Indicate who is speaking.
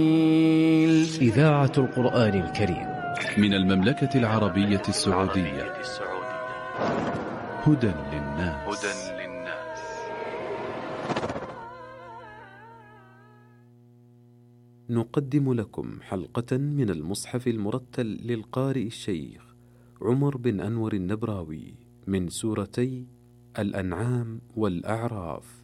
Speaker 1: إذاعة القرآن الكريم
Speaker 2: من المملكة العربية السعودية. هدى للناس.
Speaker 3: نقدم لكم حلقة من المصحف المرتل للقارئ الشيخ عمر بن أنور النبراوي من سورتي الأنعام والأعراف.